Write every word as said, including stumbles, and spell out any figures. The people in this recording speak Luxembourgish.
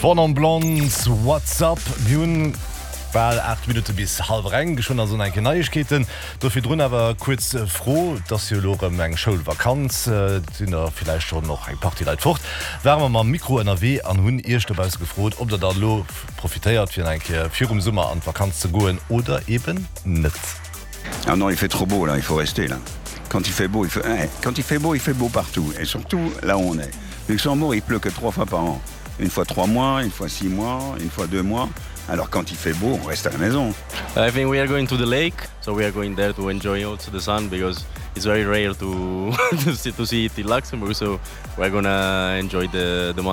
Von an Blonds, WhatsApp, Bjun, weil acht Minuten bis halb rein, schon also eine Neuigkeiten. Dafür drin aber kurz äh, froh, dass ihr noch eine Schulvakanz äh, sind da vielleicht schon noch ein paar Leute fort. Wären wir mal Mikro N R W an hun erst dabei gefroht, ob der da lo profitiert für ein vier um Sommer an Vakanz zu gehen oder eben nicht. Ah non, il fait trop beau là, il faut rester là. Quand il fait beau, il fait, eh, quand il fait beau, il fait beau partout, et surtout là où on est. Luxembourg, il pleut que trois fois par an. Une fois trois mois, une fois six mois, une fois deux mois. Alors quand il fait beau, on reste à la maison. I think we are going to the lake, so we are going there to enjoy also the sun because it's very rare to to see, to see it in Luxembourg. So we're gonna enjoy the the